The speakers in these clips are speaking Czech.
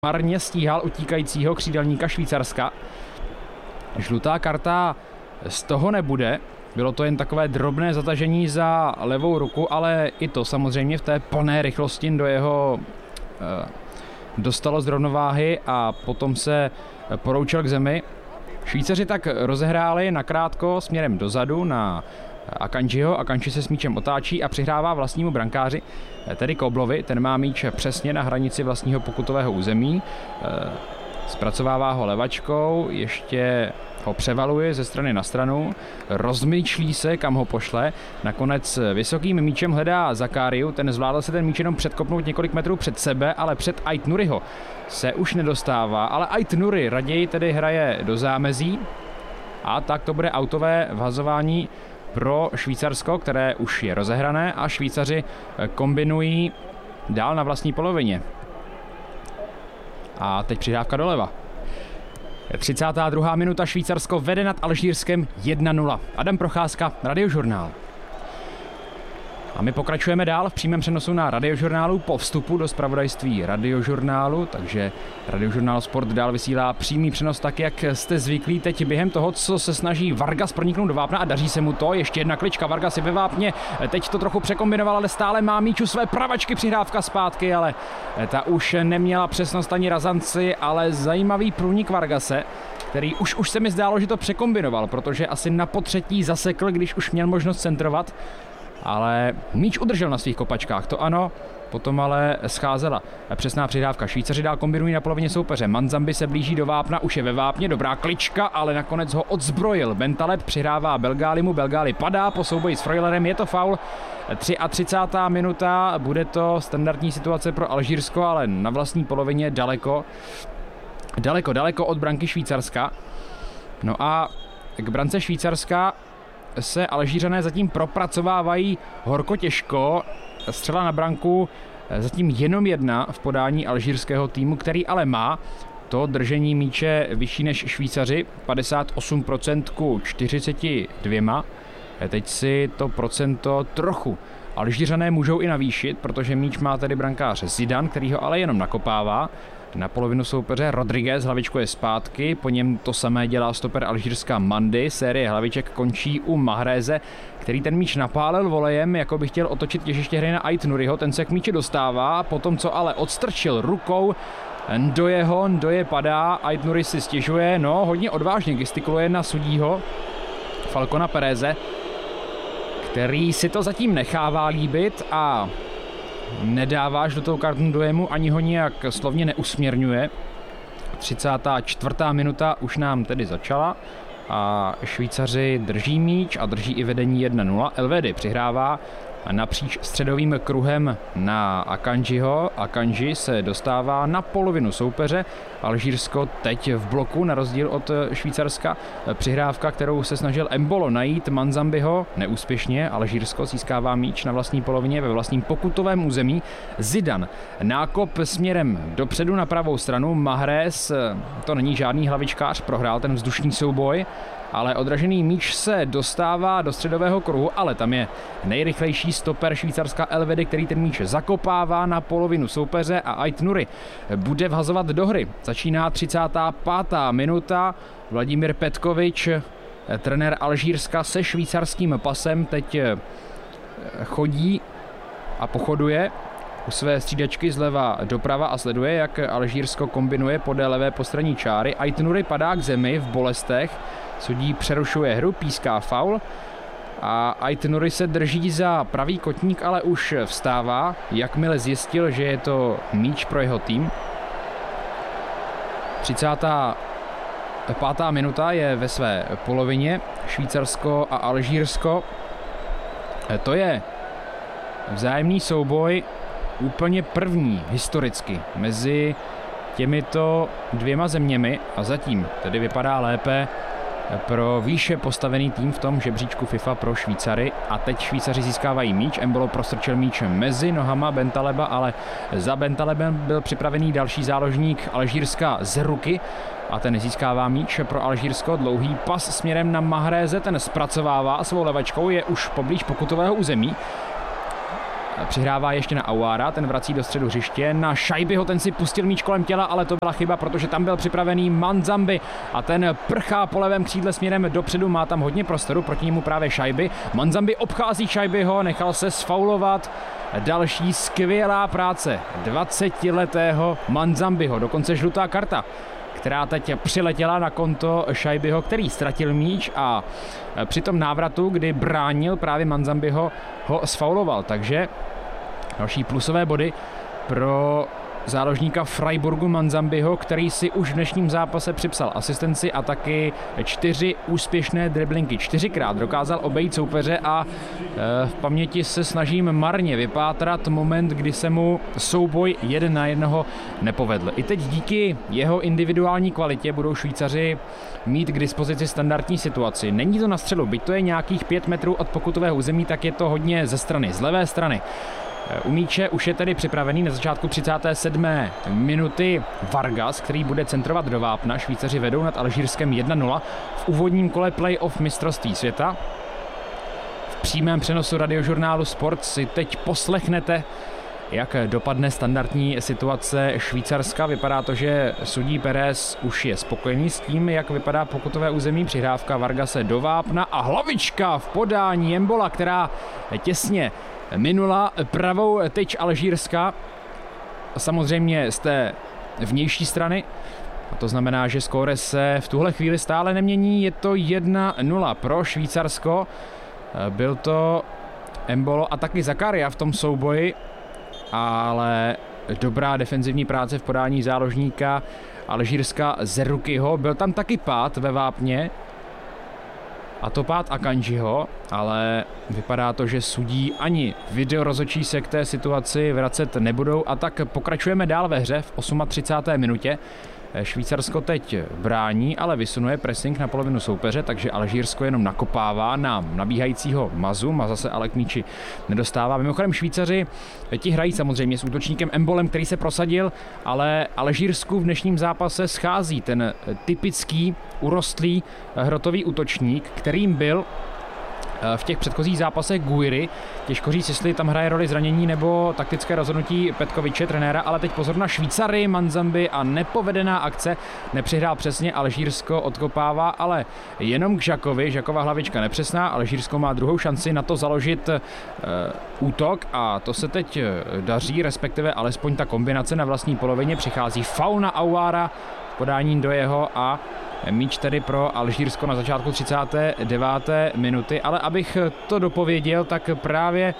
marně stíhal utíkajícího křídelníka Švýcarska. Žlutá karta z toho nebude. Bylo to jen takové drobné zatažení za levou ruku, ale i to samozřejmě v té plné rychlosti do jeho dostalo z rovnováhy a potom se poroučil k zemi. Švýcaři tak rozehráli nakrátko směrem dozadu na Akanjiho. Akanji se s míčem otáčí a přihrává vlastnímu brankáři, tedy Koblovi. Ten má míč přesně na hranici vlastního pokutového území. Zpracovává ho levačkou, ještě ho převaluje ze strany na stranu, rozmýšlí se, kam ho pošle. Nakonec vysokým míčem hledá Zakáriu, ten zvládl se ten míč jenom předkopnout několik metrů před sebe, ale před Ait Nuriho se už nedostává, ale Ait Nuri raději tedy hraje do zámezí a tak to bude autové vhazování pro Švýcarsko, které už je rozehrané a Švýcaři kombinují dál na vlastní polovině. A teď přihrávka doleva. 32. minuta, Švýcarsko vede nad Alžírskem 1-0. Adam Procházka, Radiožurnál. A my pokračujeme dál v přímém přenosu na Radiožurnálu po vstupu do zpravodajství Radiožurnálu, takže Radiožurnál Sport dál vysílá přímý přenos tak, jak jste zvyklí teď během toho, co se snaží Vargas proniknout do vápna a daří se mu to. Ještě jedna klička, Vargas je ve vápně, teď to trochu překombinoval, ale stále má míč u své pravačky, přihrávka zpátky, ale ta už neměla přesnost ani razanci, ale zajímavý průnik Vargase, který už se mi zdálo, že to překombinoval, protože asi na potřetí zasekl, když už měl možnost centrovat. Ale míč udržel na svých kopačkách, to ano, potom ale scházela přesná přihrávka. Švýcaři dál kombinují na polovině soupeře. Manzambi se blíží do vápna, už je ve vápně, dobrá klička, ale nakonec ho odzbrojil. Bentaleb přihrává Belgálimu, Belgáli padá po souboji s Freulerem, je to faul. 33. minuta, bude to standardní situace pro Alžírsko, ale na vlastní polovině daleko od branky Švýcarska. No a k brance Švýcarska se Alžířané zatím propracovávají horko těžko. Střela na branku zatím jenom jedna v podání alžírského týmu, který ale má to držení míče vyšší než Švýcaři, 58% ku 42. Teď si to procento trochu Alžířané můžou i navýšit, protože míč má tedy brankář Zidane, který ho ale jenom nakopává. Na polovinu soupeře Rodriguez hlavičkuje zpátky, po něm to samé dělá stoper Alžírska Mandy. Série hlaviček končí u Mahréze, který ten míč napálil volejem, jako by chtěl otočit těžiště hry na Ait Nuriho. Ten se k míči dostává, potom co ale odstrčil rukou Ndoje padá, Ait Nuri si stěžuje, hodně odvážně gestikuluje na sudího Falcona Pereze, který si to zatím nechává líbit a nedává žlutou kartu Ndojemu, ani ho nijak slovně neusměrňuje. 34. minuta už nám tedy začala a Švýcaři drží míč a drží i vedení 1-0. Elvedi přihrává napříč středovým kruhem na Akanjiho. Akanji se dostává na polovinu soupeře. Alžírsko teď v bloku, na rozdíl od Švýcarska. Přihrávka, kterou se snažil Embolo najít Manzambiho, neúspěšně. Alžírsko získává míč na vlastní polovině ve vlastním pokutovém území. Zidane, nákop směrem dopředu na pravou stranu. Mahrez, to není žádný hlavičkář, prohrál ten vzdušný souboj, ale odražený míč se dostává do středového kruhu, ale tam je nejrychlejší stoper Švýcarska Elvedi, který ten míč zakopává na polovinu soupeře a Ait Nuri bude vhazovat do hry. Začíná 35. minuta, Vladimír Petkovič, trenér Alžírska se švýcarským pasem, teď chodí a pochoduje u své střídačky zleva doprava a sleduje, jak Alžírsko kombinuje podél levé postranní čáry. Ait Nuri padá k zemi v bolestech, sudí přerušuje hru, píská faul a Ait Nuri se drží za pravý kotník, ale už vstává, jakmile zjistil, že je to míč pro jeho tým. 35. minuta je ve své polovině. Švýcarsko a Alžírsko. To je vzájemný souboj úplně první historicky mezi těmito dvěma zeměmi a zatím tedy vypadá lépe pro výše postavený tým v tom žebříčku FIFA pro Švýcary. A teď Švýcaři získávají míč. Embolo prostrčil míč mezi nohama Bentaleba, ale za Bentalebem byl připravený další záložník Alžírska z ruky a ten získává míč pro Alžírsko. Dlouhý pas směrem na Mahréze, ten zpracovává svou levačkou, je už poblíž pokutového území. přihrává ještě na Aouara, ten vrací do středu hřiště, na Šajbyho, ten si pustil míč kolem těla, ale to byla chyba, protože tam byl připravený Manzambi a ten prchá po levém křídle směrem dopředu, má tam hodně prostoru, proti němu právě Šajby. Manzambi obchází Šajbyho, nechal se sfaulovat, další skvělá práce 20letého Manzambiho, dokonce žlutá karta, která teď přiletěla na konto Šajbyho, který ztratil míč a při tom návratu, kdy bránil právě Manzambiho, ho sfauloval. Takže další plusové body pro záložníka Freiburgu Manzambiho, který si už v dnešním zápase připsal asistenci a taky 4 úspěšné driblinky. 4krát dokázal obejít soupeře a v paměti se snažím marně vypátrat moment, kdy se mu souboj 1 na 1 nepovedl. I teď díky jeho individuální kvalitě budou Švýcaři mít k dispozici standardní situaci. Není to na střelu, byť to je nějakých 5 metrů od pokutového území, tak je to hodně ze strany, z levé strany. U míče už je tedy připravený na začátku 37. minuty Vargas, který bude centrovat do vápna. Švýcaři vedou nad Alžírskem 1-0 v úvodním kole playoff mistrovství světa. V přímém přenosu radiožurnálu Sport si teď poslechnete, jak dopadne standardní situace Švýcarska. Vypadá to, že sudí Pérez už je spokojený s tím, jak vypadá pokutové území. Přihrávka Vargase do vápna a hlavička v podání Embola, která těsně minula pravou tyč Alžírska, samozřejmě z té vnější strany. A to znamená, že skóre se v tuhle chvíli stále nemění. Je to 1-0 pro Švýcarsko. Byl to Embolo a taky Zakaria v tom souboji, ale dobrá defenzivní práce v podání záložníka Alžírska Zerukiho. Byl tam taky pád ve vápně, a to pád Akanjiho, ale vypadá to, že sudí ani videorozhodčí se k té situaci vracet nebudou a tak pokračujeme dál ve hře v 38. minutě. Švýcarsko teď brání, ale vysunuje pressing na polovinu soupeře, takže Alžírsko jenom nakopává na nabíhajícího Maza se ale k míči nedostává. Mimochodem Švýcaři ti hrají samozřejmě s útočníkem Embolem, který se prosadil, ale Alžírsku v dnešním zápase schází ten typický urostlý hrotový útočník, kterým byl v těch předchozích zápasech Guiri. Těžko říct, jestli tam hraje roli zranění nebo taktické rozhodnutí Petkoviče, trenéra, ale teď pozor na Švýcary, Manzambi a nepovedená akce. Nepřihrál přesně, Alžírsko odkopává, ale jenom k Žakovi. Žakova hlavička nepřesná, Alžírsko má druhou šanci na to založit útok a to se teď daří, respektive alespoň ta kombinace na vlastní polovině. Přichází faul na Aouara, podání do jeho a míč tedy pro Alžírsko na začátku 39. minuty, ale abych to dopověděl, tak právě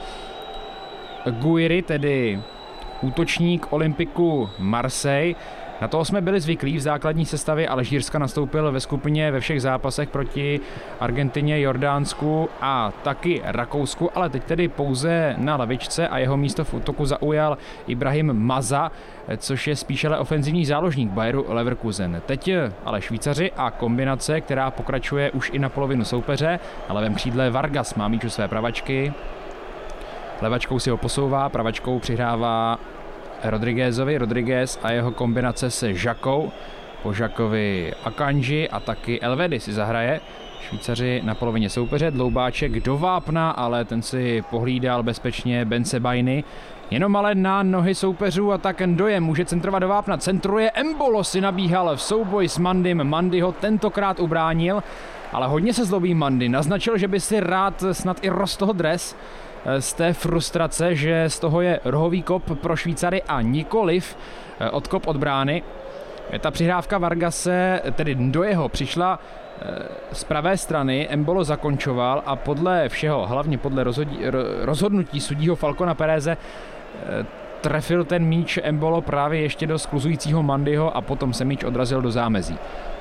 Guiri, tedy útočník Olympiku Marseille, na toho jsme byli zvyklí v základní sestavě Alžírska, nastoupil ve skupině ve všech zápasech proti Argentině, Jordánsku a taky Rakousku, ale teď tedy pouze na lavičce a jeho místo v útoku zaujal Ibrahim Maza, což je spíše ale ofenzivní záložník Bayeru Leverkusen. Teď ale Švýcaři a kombinace, která pokračuje už i na polovinu soupeře. Na levém křídle Vargas má míč u své pravačky, levačkou si ho posouvá, pravačkou přihrává Rodriguezovi, Rodriguez a jeho kombinace se Žakou. Po Žakovi Akanji a taky Elvedi si zahraje. Švýcaři na polovině soupeře, dloubáček do vápna, ale ten si pohlídal bezpečně Bensebaini. Jenom ale na nohy soupeřů a tak Ndoye může centrovat do vápna. Centruje, Embolo si nabíhal v souboji s Mandym. Mandy ho tentokrát ubránil, ale hodně se zlobí Mandy. Naznačil, že by si rád snad i roztohl dres z té frustrace, že z toho je rohový kop pro Švýcary a nikoliv odkop od brány. Ta přihrávka Vargase, tedy Ndoyeho, přišla z pravé strany, Embolo zakončoval a podle všeho, hlavně podle rozhodnutí sudího Falcona Pereze, trefil ten míč Embolo právě ještě do skluzujícího Mandyho a potom se míč odrazil do zámezí.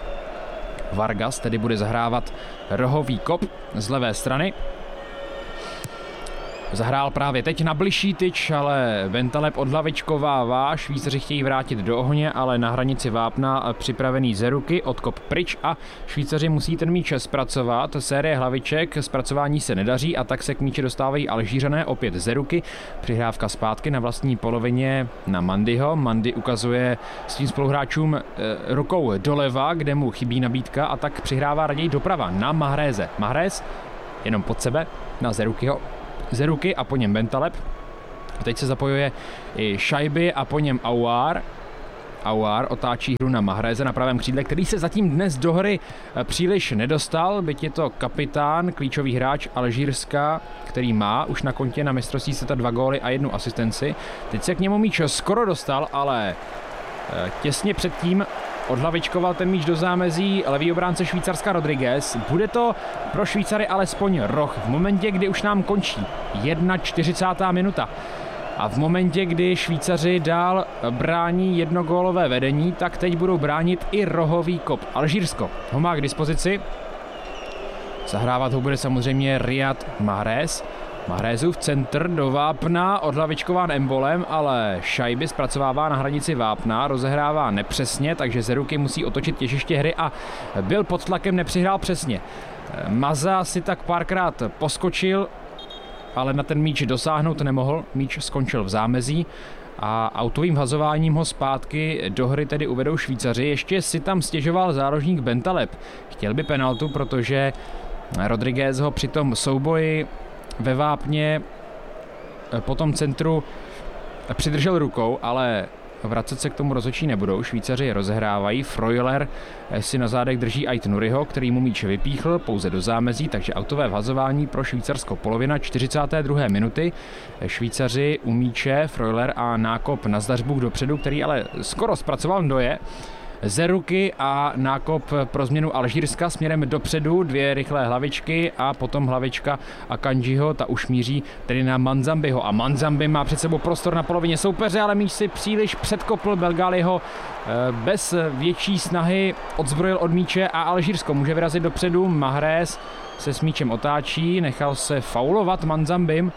Vargas tedy bude zahrávat rohový kop z levé strany. Zahrál právě teď na bližší tyč, ale Bentaleb odhlavičkovává. Švýcaři chtějí vrátit do ohně, ale na hranici vápna připravený Zeruky, odkop pryč a Švýcaři musí ten míč zpracovat. Série hlaviček, zpracování se nedaří a tak se k míči dostávají Alžířané, opět Zeruky. Přihrávka zpátky na vlastní polovině na Mandyho. Mandy ukazuje svým spoluhráčům rukou doleva, kde mu chybí nabídka a tak přihrává raději doprava na Mahreze. Mahrez jenom pod sebe na Zerukyho. Zeruky a po něm Bentaleb. Teď se zapojuje i Šajby a po něm Aouar. Aouar otáčí hru na Mahreze na pravém křídle, který se zatím dnes do hry příliš nedostal, byť je to kapitán, klíčový hráč Alžírska, který má už na kontě na mistrovství světa 2 góly a 1 asistenci. Teď se k němu míč skoro dostal, ale těsně předtím odhlavičkoval ten míč do zámezí levý obránce Švýcarska Rodriguez. Bude to pro Švýcary alespoň roh v momentě, kdy už nám končí 41. minuta. A v momentě, kdy Švýcaři dál brání jednogólové vedení, tak teď budou bránit i rohový kop. Alžírsko ho má k dispozici. Zahrávat ho bude samozřejmě Riyad Mahrez. Mahrezův centr do vápna, odhlavičkován Embolem, ale Šajby zpracovává na hranici vápna, rozehrává nepřesně, takže ze ruky musí otočit těžiště hry a byl pod tlakem, nepřihrál přesně. Maza si tak párkrát poskočil, ale na ten míč dosáhnout nemohl, míč skončil v zámezí a autovým hazováním ho zpátky do hry tedy uvedou Švýcaři. Ještě si tam stěžoval záložník Bentaleb. Chtěl by penaltu, protože Rodriguez ho při tom souboji ve vápně po tom centru přidržel rukou, ale vracet se k tomu rozhodčí nebudou. Švýcaři rozehrávají. Freuler si na zádech drží Ait Nuriho, který mu míč vypíchl pouze do zámezí, takže autové vhazování pro Švýcarsko. Polovina 42. minuty. Švýcaři u míče, Freuler a nákop na Zdařbůh dopředu, který ale skoro zpracoval Ndoje. Ze ruky a nákop pro změnu Alžírska směrem dopředu, 2 rychlé hlavičky a potom hlavička Akanjiho, ta už míří tedy na Manzambiho a Manzambi má před sebou prostor na polovině soupeře, ale míč si příliš předkopl, Belgáliho bez větší snahy odzbrojil od míče a Alžírsko může vyrazit dopředu. Mahrez se s míčem otáčí, nechal se faulovat Manzambim,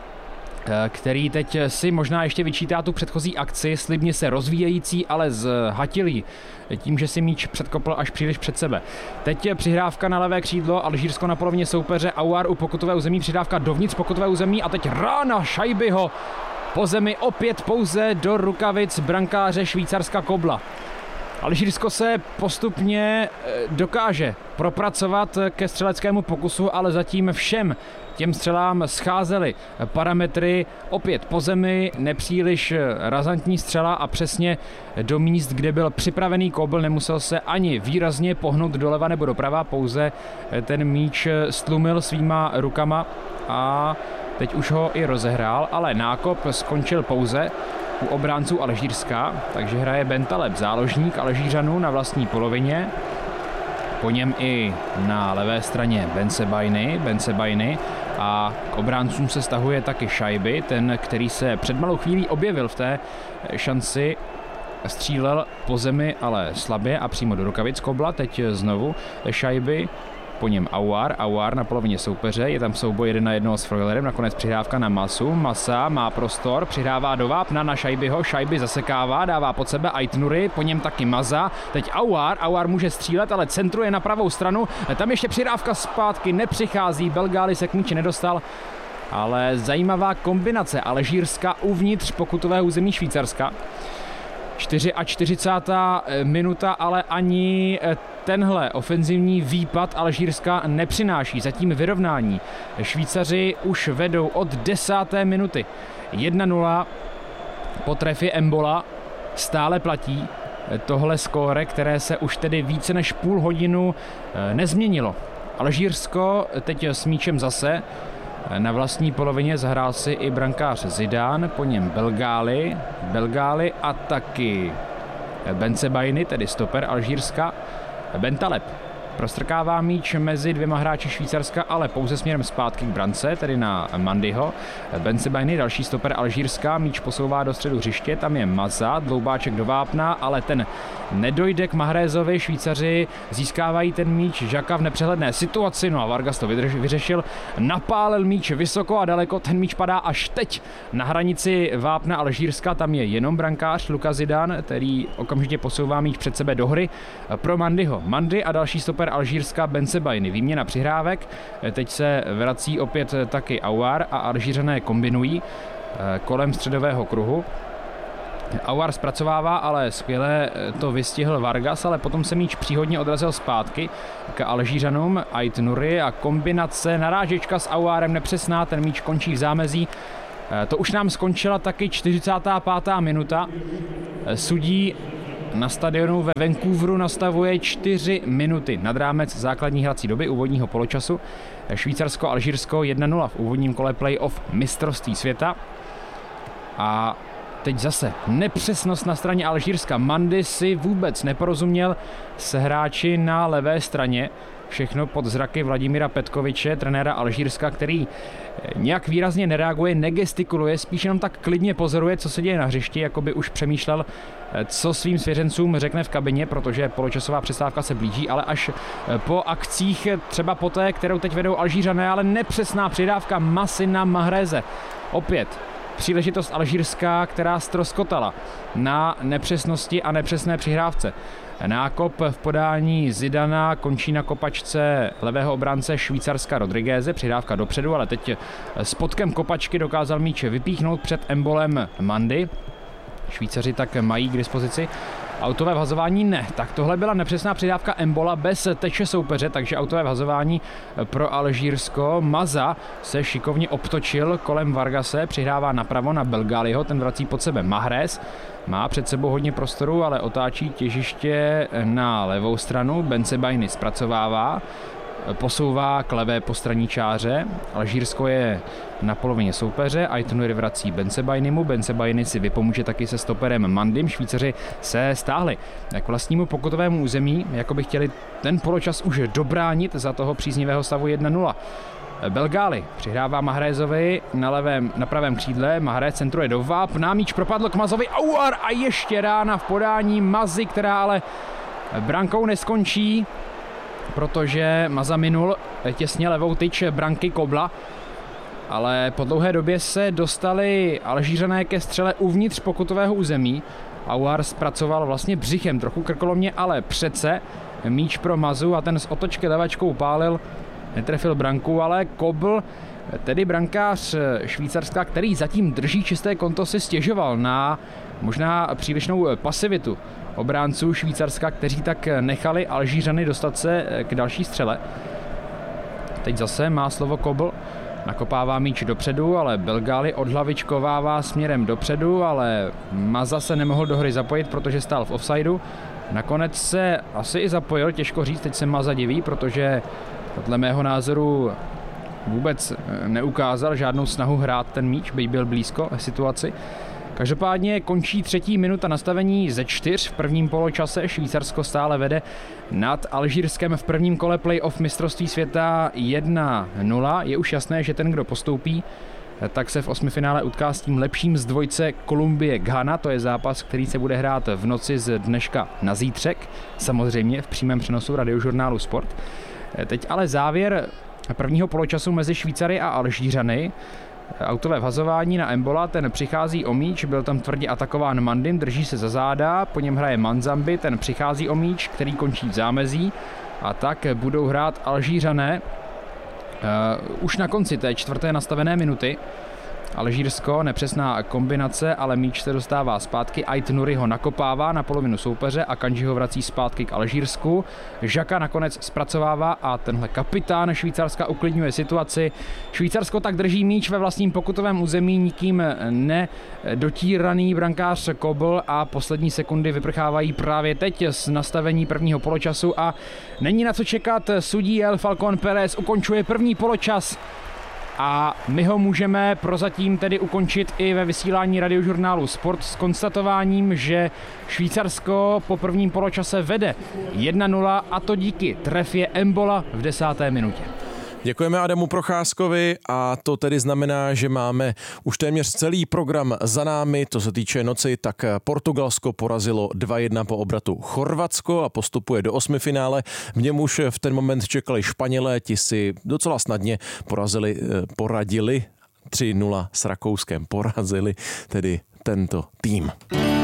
který teď si možná ještě vyčítá tu předchozí akci, slibně se rozvíjející, ale zhatilý tím, že si míč předkopl až příliš před sebe. Teď je přihrávka na levé křídlo, Alžírsko na polovině soupeře, Aouar u pokutové území, přihrávka dovnitř pokutové území a teď rána Šajbyho po zemi opět pouze do rukavic brankáře Švýcarska Kobla. Alžírsko se postupně dokáže propracovat ke střeleckému pokusu, ale zatím všem těm střelám scházely parametry, opět po zemi, nepříliš razantní střela a přesně do míst, kde byl připravený Kobl, nemusel se ani výrazně pohnout doleva nebo doprava, pouze ten míč stlumil svýma rukama a teď už ho i rozehrál, ale nákop skončil pouze u obránců Alžírska, takže hraje Bentaleb, záložník Alžířanů na vlastní polovině. Po něm i na levé straně Bensebaini a k obráncům se stahuje taky Šajby, ten, který se před malou chvílí objevil v té šanci, střílel po zemi, ale slabě a přímo do rukavic Kobla, teď znovu Šajby. Po něm Aouar na polovině soupeře, je tam souboj 1-1 s Freulerem, nakonec přihrávka na Masu, Masa má prostor, přihrává do vápna na Šajbyho, Šajby zasekává, dává pod sebe Ait Nuri, po něm taky Maza, teď Aouar může střílet, ale centruje na pravou stranu, tam ještě přihrávka zpátky nepřichází, Belgáli se k míči nedostal, ale zajímavá kombinace Alžírska uvnitř pokutového území Švýcarska. 44. minuta, ale ani tenhle ofenzivní výpad Alžírska nepřináší zatím vyrovnání. Švýcaři už vedou od 10. minuty. 1-0 po trefě Embola stále platí tohle skóre, které se už tedy více než půl hodinu nezměnilo. Alžírsko teď s míčem zase. Na vlastní polovině zahrál si i brankář Zidane, po něm Belgáli a taky Bensebaini, tedy stoper Alžírska. Bentaleb prostrkává míč mezi dvěma hráči Švýcarska, ale pouze směrem zpátky k brance, tedy na Mandyho. Bensebaini, další stoper Alžírska, míč posouvá do středu hřiště, tam je Maza, dloubáček do vápna, ale ten nedojde k Mahrezovi, Švýcaři získávají ten míč, Žaka v nepřehledné situaci, no a Vargas to vyřešil, napálil míč vysoko a daleko, ten míč padá až teď na hranici vápna Alžírska, tam je jenom brankář Luka Zidane, který okamžitě posouvá míč před sebe do hry pro Mandyho. Mandy a další stoper Alžírska Bensebaini, výměna přihrávek, teď se vrací opět taky Aouar a Alžířané kombinují kolem středového kruhu. Aouar zpracovává, ale skvěle to vystihl Vargas, ale potom se míč příhodně odrazil zpátky k Alžířanům. Ait Nuri a kombinace narážečka s Aouarem nepřesná, ten míč končí v zámezí To už nám skončila taky 45. minuta. Sudí na stadionu ve Vancouveru nastavuje 4 minuty nad rámec základní hrací doby úvodního poločasu. Švýcarsko-Alžírsko 1-0 v úvodním kole playoff mistrovství světa. A teď zase nepřesnost na straně Alžírska. Mandy si vůbec neporozuměl s hráči na levé straně. Všechno pod zraky Vladimíra Petkoviče, trenéra Alžírska, který nějak výrazně nereaguje, negestikuluje, spíš jenom tak klidně pozoruje, co se děje na hřišti, jako by už přemýšlel, co svým svěřencům řekne v kabině, protože poločasová přestávka se blíží, ale až po akcích, třeba po té, kterou teď vedou Alžířané, ale nepřesná přidávka Masy na Mahreze. Opět příležitost Alžírska, která ztroskotala na nepřesnosti a nepřesné přihrávce. Nákop v podání Zidana končí na kopačce levého obránce Švýcarska Rodrigueze, přihrávka dopředu, ale teď spodkem kopačky dokázal míč vypíchnout před embolem Mandy. Švýcaři tak mají k dispozici autové vhazování ne. Tak tohle byla nepřesná přidávka embola bez teče soupeře, takže autové vhazování pro Alžírsko. Maza se šikovně obtočil kolem Vargase, přihrává napravo na Belgáliho, ten vrací pod sebe Mahrez. Má před sebou hodně prostoru, ale otáčí těžiště na levou stranu. Bensebaini zpracovává, posouvá k levé postranní čáře. Alžírsko je na polovině soupeře, Aït-Nouri vrací Bensebainimu. Bensebaini si vypomůže taky se stoperem Mandym. Švýcaři se stáhli k vlastnímu pokutovému území, jako by chtěli ten poločas už dobránit za toho příznivého stavu 1-0. Belgáli přihrává Mahrezovi na pravém křídle, Mahrez centruje do vápna, míč propadl k Mazovi, Aouar a ještě rána v podání Mazy, která ale brankou neskončí, protože Maza minul těsně levou tyč branky Kobla, ale po dlouhé době se dostali Alžířané ke střele uvnitř pokutového území. Aouar zpracoval vlastně břichem, trochu krkolomně, ale přece míč pro Mazu a ten z otočky levačkou pálil, netrefil branku, ale Kobl, tedy brankář Švýcarska, který zatím drží čisté konto, si stěžoval na možná přílišnou pasivitu obránců Švýcarska, kteří tak nechali Alžířany dostat se k další střele. Teď zase má slovo Kobl, nakopává míč dopředu, ale Belgáli odhlavičkovává směrem dopředu, ale Maza se nemohl do hry zapojit, protože stál v offsideu. Nakonec se asi i zapojil, těžko říct, teď se Maza diví, protože podle mého názoru vůbec neukázal žádnou snahu hrát ten míč, byť byl blízko situaci. Každopádně končí 3. minuta nastavení ze 4 v prvním poločase. Švýcarsko stále vede nad Alžírskem v prvním kole playoff mistrovství světa 1-0. Je už jasné, že ten, kdo postoupí, tak se v osmifinále utká s tím lepším z dvojce Kolumbie-Ghana. To je zápas, který se bude hrát v noci z dneška na zítřek, samozřejmě v přímém přenosu radiožurnálu Sport. Teď ale závěr prvního poločasu mezi Švýcary a Alžířany. Autové vhazování na Embola, ten přichází o míč, byl tam tvrdě atakován Mandym, drží se za záda, po něm hraje Manzambi, ten přichází o míč, který končí v zámezí a tak budou hrát Alžířané už na konci té 4. nastavené minuty. Alžírsko, nepřesná kombinace, ale míč se dostává zpátky, Aït-Nouri ho nakopává na polovinu soupeře a Kanji ho vrací zpátky k Alžírsku. Žaka nakonec zpracovává a tenhle kapitán Švýcarska uklidňuje situaci. Švýcarsko tak drží míč ve vlastním pokutovém území, nikým nedotíraný brankář Kobl a poslední sekundy vyprchávají právě teď z nastavení prvního poločasu a není na co čekat. Sudí El Falcón Pérez ukončuje první poločas. A my ho můžeme prozatím tedy ukončit i ve vysílání radiožurnálu Sport s konstatováním, že Švýcarsko po prvním poločase vede 1-0 a to díky trefě Embola v 10. minutě. Děkujeme Adamu Procházkovi a to tedy znamená, že máme už téměř celý program za námi. To se týče noci, tak Portugalsko porazilo 2-1 po obratu Chorvatsko a postupuje do osmifinále. V něm už v ten moment čekali Španělé, ti si docela snadně poradili 3-0 s Rakouskem. Porazili tedy tento tým.